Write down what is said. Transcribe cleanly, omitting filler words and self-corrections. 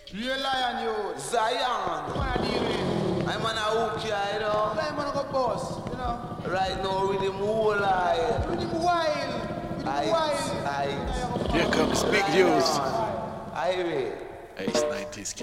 Real lion, you. Zion. What are you doing? I'm on a hook here, you know. I'm on a boss, you know. Right now, with him whole eye. With him wild. With him wild. Here comes Big Views. Highway. Ace 90s.